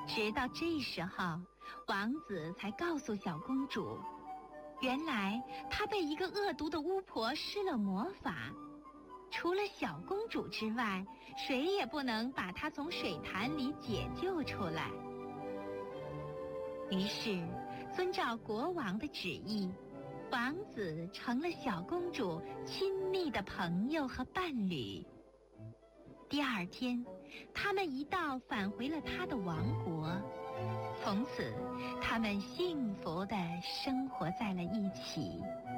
直到这时候，王子才告诉小公主，原来她被一个恶毒的巫婆施了魔法，除了小公主之外，谁也不能把她从水潭里解救出来。于是，遵照国王的旨意，王子成了小公主亲密的朋友和伴侣。第二天，他们一道返回了他的王国，从此他们幸福地生活在了一起。